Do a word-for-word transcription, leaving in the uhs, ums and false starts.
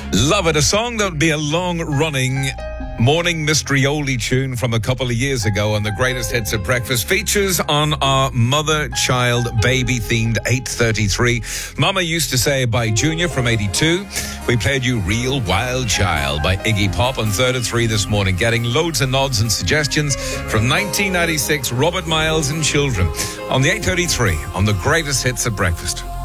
Love it. A song that would be a long-running morning mystery oldie tune from a couple of years ago on the greatest hits at breakfast. Features on our mother-child baby-themed eight thirty-three. Mama Used to Say by Junior from eighty-two. We played you Real Wild Child by Iggy Pop on third at three this morning, getting loads of nods and suggestions from nineteen ninety-six, Robert Miles and Children on the eight thirty-three on the greatest hits at breakfast.